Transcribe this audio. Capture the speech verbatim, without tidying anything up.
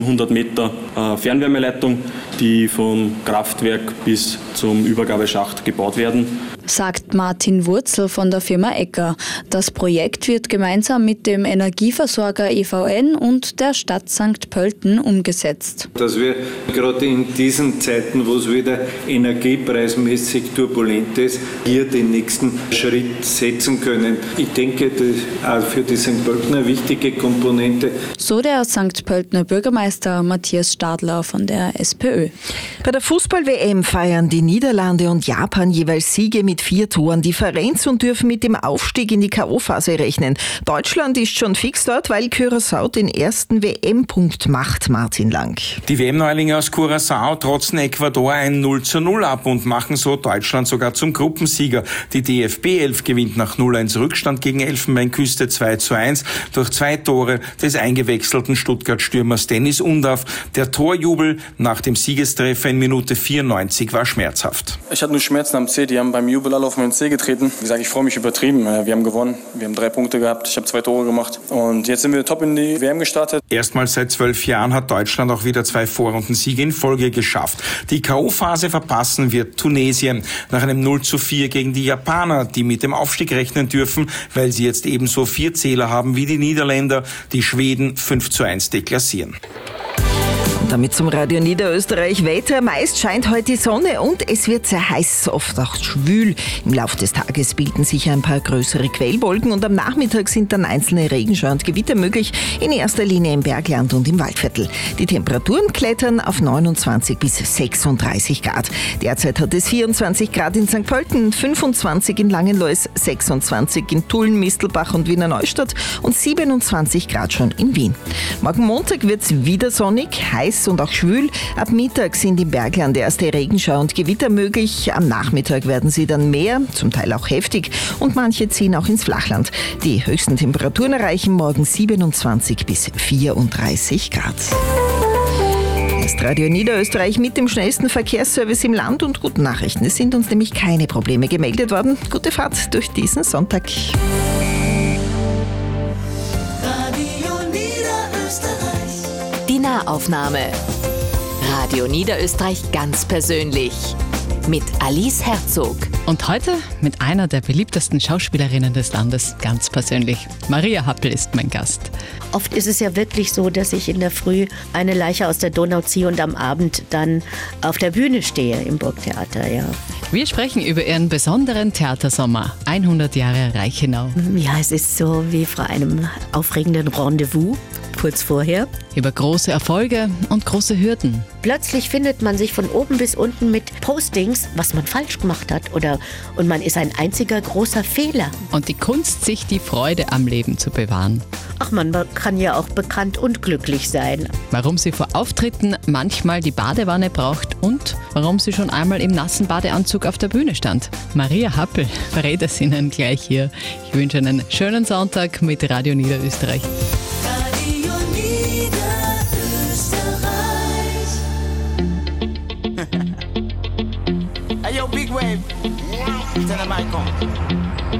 hundert Meter äh, Fernwärmeleitung, die vom Kraftwerk bis zum Übergabeschacht gebaut werden. Sagt Martin Wurzel von der Firma Ecker. Das Projekt wird gemeinsam mit dem Energieversorger E V N und der Stadt Sankt Pölten umgesetzt. Dass wir gerade in diesen Zeiten, wo es wieder energiepreismäßig turbulent ist, hier den nächsten Schritt setzen können. Ich denke, das ist auch für die Sankt Pöltener eine wichtige Komponente. So der Sankt Pöltener Bürgermeister Matthias Stadler von der SPÖ. Bei der Fußball-W M feiern die Niederlande und Japan jeweils Siege mit vier Toren Differenz und dürfen mit dem Aufstieg in die K O-Phase rechnen. Deutschland ist schon fix dort, weil Curaçao den ersten W M-Punkt macht, Martin Lang. Die W M-Neulinge aus Curaçao trotzen Ecuador ein null zu null ab und machen so Deutschland sogar zum Gruppensieger. Die D F B elf gewinnt nach null eins Rückstand gegen Elfenbeinküste zwei zu eins durch zwei Tore des eingewechselten Stuttgart-Stürmers Dennis Undaff. Der Torjubel nach dem Siegestreffer in Minute vierundneunzig war schmerzhaft. Ich hatte nur Schmerzen am Zeh, die haben beim Jubel alle auf meinen Zeh getreten. Wie gesagt, ich freue mich übertrieben. Wir haben gewonnen, wir haben drei Punkte gehabt, ich habe zwei Tore gemacht und jetzt sind wir top in die W M gestartet. Erstmals seit zwölf Jahren hat Deutschland auch wieder zwei Vorrundensiege in Folge geschafft. Die K O-Phase verpassen wird Tunesien nach einem null zu vier gegen die Japaner, die mit dem Aufstieg rechnen dürfen, weil sie jetzt ebenso vier Zähler haben wie die Niederländer, die Schweden fünf zu eins deklassieren. Damit zum Radio Niederösterreich Wetter. Meist scheint heute die Sonne und es wird sehr heiß, oft auch schwül. Im Laufe des Tages bilden sich ein paar größere Quellwolken und am Nachmittag sind dann einzelne Regenschauer und Gewitter möglich, in erster Linie im Bergland und im Waldviertel. Die Temperaturen klettern auf neunundzwanzig bis sechsunddreißig Grad. Derzeit hat es vierundzwanzig Grad in Sankt Pölten, fünfundzwanzig in Langenlois, sechsundzwanzig in Tulln, Mistelbach und Wiener Neustadt und siebenundzwanzig Grad schon in Wien. Morgen Montag wird es wieder sonnig, heiß und auch schwül. Ab Mittag sind im Bergland erste Regenschauer und Gewitter möglich. Am Nachmittag werden sie dann mehr, zum Teil auch heftig und manche ziehen auch ins Flachland. Die höchsten Temperaturen erreichen morgen siebenundzwanzig bis vierunddreißig Grad. Erst Radio Niederösterreich mit dem schnellsten Verkehrsservice im Land und guten Nachrichten. Es sind uns nämlich keine Probleme gemeldet worden. Gute Fahrt durch diesen Sonntag. Die Nahaufnahme. Radio Niederösterreich ganz persönlich. Mit Alice Herzog. Und heute mit einer der beliebtesten Schauspielerinnen des Landes, ganz persönlich. Maria Happel ist mein Gast. Oft ist es ja wirklich so, dass ich in der Früh eine Leiche aus der Donau ziehe und am Abend dann auf der Bühne stehe im Burgtheater, ja. Wir sprechen über Ihren besonderen Theatersommer, hundert Jahre Reichenau. Ja, es ist so wie vor einem aufregenden Rendezvous, kurz vorher. Über große Erfolge und große Hürden. Plötzlich findet man sich von oben bis unten mit Postings, was man falsch gemacht hat, oder und man ist ein einziger großer Fehler. Und die Kunst, sich die Freude am Leben zu bewahren. Ach, man kann ja auch bekannt und glücklich sein. Warum sie vor Auftritten manchmal die Badewanne braucht und warum sie schon einmal im nassen Badeanzug auf der Bühne stand. Maria Happel verrät es Ihnen gleich hier. Ich wünsche einen schönen Sonntag mit Radio Niederösterreich.